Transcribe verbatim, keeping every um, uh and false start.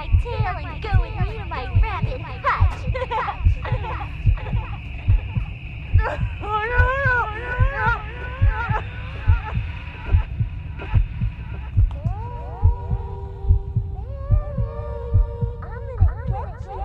my tail and go with me to my rabbit hutch.